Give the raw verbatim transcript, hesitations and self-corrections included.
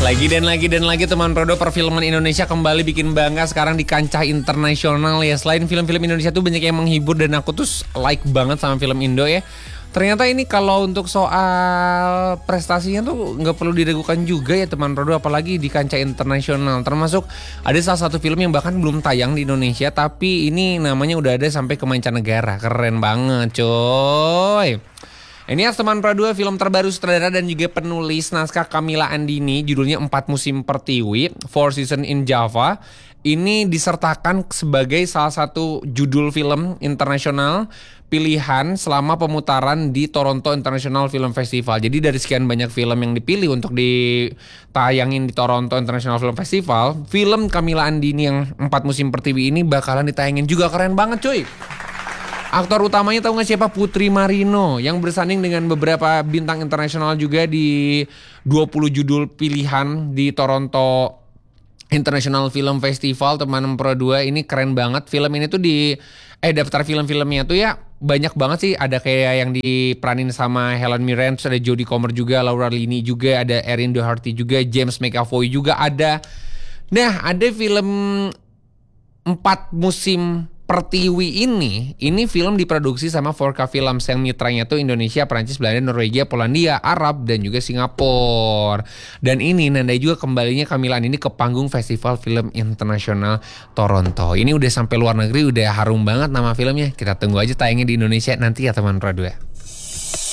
Lagi dan lagi dan lagi teman Prodo, perfilman Indonesia kembali bikin bangga sekarang di kancah internasional ya. Selain film-film Indonesia tuh banyak yang menghibur dan aku tuh like banget sama film Indo ya. Ternyata ini kalau untuk soal prestasinya tuh nggak perlu diragukan juga ya teman Prodo, apalagi di kancah internasional. Termasuk ada salah satu film yang bahkan belum tayang di Indonesia, tapi ini namanya udah ada sampai ke mancanegara. Keren banget coy. Ini teman Pradua, film terbaru sutradara dan juga penulis naskah Kamila Andini, judulnya Empat Musim Pertiwi, Four Seasons in Java. Ini disertakan sebagai salah satu judul film internasional pilihan selama pemutaran di Toronto International Film Festival. Jadi dari sekian banyak film yang dipilih untuk ditayangin di Toronto International Film Festival, film Kamila Andini yang Empat Musim Pertiwi ini bakalan ditayangin juga. Keren banget cuy. Aktor utamanya tahu nggak siapa? Putri Marino yang bersanding dengan beberapa bintang internasional juga di dua puluh judul pilihan di Toronto International Film Festival. Teman Pro dua ini keren banget. Film ini tuh di eh daftar film-filmnya tuh ya banyak banget sih. Ada kayak yang diperanin sama Helen Mirren, terus ada Jodie Comer juga, Laura Linney juga, ada Erin Doherty juga, James McAvoy juga ada. Nah, ada film Empat Musim Pertiwi ini, ini film diproduksi sama four K Films yang mitranya tuh Indonesia, Perancis, Belanda, Norwegia, Polandia, Arab, dan juga Singapura. Dan ini nandai juga kembalinya Kamila ini ke panggung Festival Film Internasional Toronto. Ini udah sampai luar negeri, udah harum banget nama filmnya. Kita tunggu aja tayangnya di Indonesia nanti ya teman Pro dua.